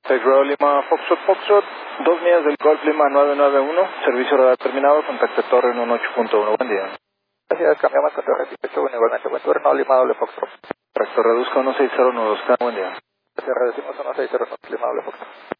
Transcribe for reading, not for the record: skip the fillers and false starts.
Pedro Lima Foxtrot, 2 millas del Golf Lima 991, servicio radar terminado, contacto torre en 18.1, buen día. Gracias, cambiamos con torre 18, igualmente buen turno, Lima doble Foxtrot. Correcto, reduzca 1609, buen día. Gracias, reducimos 1609, Lima doble Foxtrot.